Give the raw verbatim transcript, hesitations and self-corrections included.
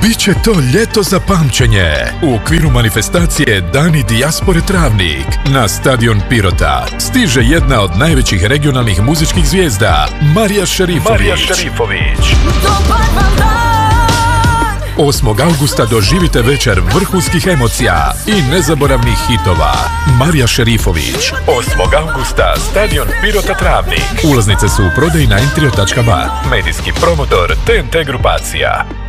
Biće to ljeto za pamćenje. U okviru manifestacije Dani dijaspore Travnik na stadion Pirota stiže jedna od najvećih regionalnih muzičkih zvijezda, Marija Šerifović. Marija Šerifović. osmog augusta doživite večer vrhunskih emocija i nezaboravnih hitova. Marija Šerifović. osmog augusta, stadion Pirota Travnik. Ulaznice su u prodaji na entrio tačka ba. Medijski promotor T N T grupacija.